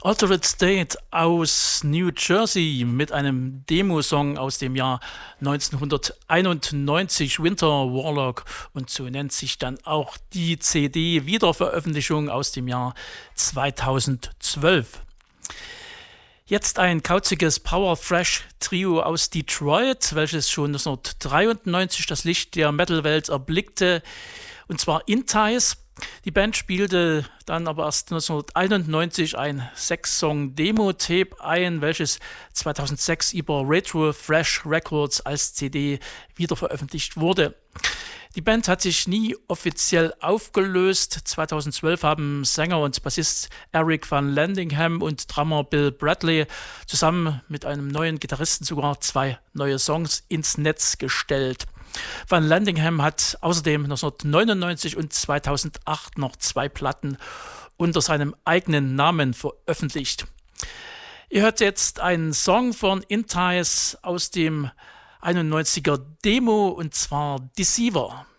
Altered State aus New Jersey mit einem Demosong aus dem Jahr 1991, Winter Warlock, und so nennt sich dann auch die CD-Wiederveröffentlichung aus dem Jahr 2012. Jetzt ein kauziges Power-Thrash-Trio aus Detroit, welches schon 1993 das Licht der Metal-Welt erblickte, und zwar Inties. Die Band spielte dann aber erst 1991 ein 6-Song-Demo-Tape ein, welches 2006 über Retro Fresh Records als CD wiederveröffentlicht wurde. Die Band hat sich nie offiziell aufgelöst. 2012 haben Sänger und Bassist Eric Van Landingham und Drummer Bill Bradley zusammen mit einem neuen Gitarristen sogar 2 neue Songs ins Netz gestellt. Van Landingham hat außerdem 1999 und 2008 noch 2 Platten unter seinem eigenen Namen veröffentlicht. Ihr hört jetzt einen Song von Inties aus dem 91er Demo, und zwar Deceiver.